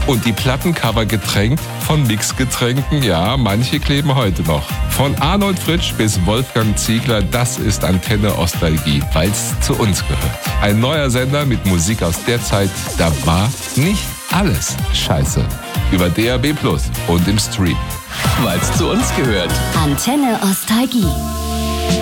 Und die Plattencover getränkt von Mixgetränken, ja, manche kleben heute noch. Von Arnold Fritsch bis Wolfgang Ziegler, das ist Antenne Ostalgie, weil's zu uns gehört. Ein neuer Sender mit Musik aus der Zeit, da war nicht alles scheiße. Über DAB+ und im Stream. Weil's zu uns gehört. Antenne Ostalgie.